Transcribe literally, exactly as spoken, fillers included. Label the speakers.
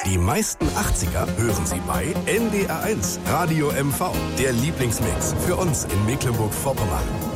Speaker 1: Die meisten achtziger hören Sie bei N D R eins Radio M V. Der Lieblingsmix für uns in Mecklenburg-Vorpommern.